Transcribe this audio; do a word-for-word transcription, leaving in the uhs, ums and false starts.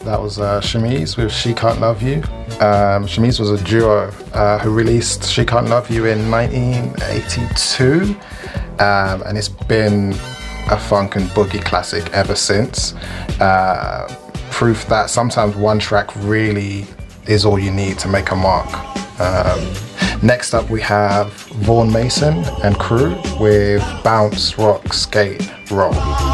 that was uh, Shamiz with She Can't Love You. Um, Shamiz was a duo uh, who released She Can't Love You in nineteen eighty-two, um, and it's been a funk and boogie classic ever since. Uh, proof that sometimes one track really is all you need to make a mark. Um, next up we have Vaughan Mason and Crew with Bounce, Rock, Skate, Roll.